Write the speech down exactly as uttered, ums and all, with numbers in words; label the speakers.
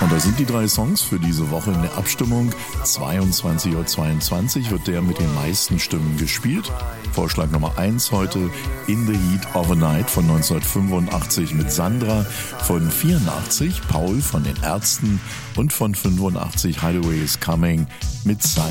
Speaker 1: Und da sind die drei Songs für diese Woche in der Abstimmung. zweiundzwanzig Uhr zweiundzwanzig wird der mit den meisten Stimmen gespielt. Vorschlag Nummer eins heute, In the Heat of a Night von neunzehnhundertfünfundachtzig mit Sandra, von vierundachtzig Paul von den Ärzten und von fünfundachtzig Hideaway is Coming mit Simon.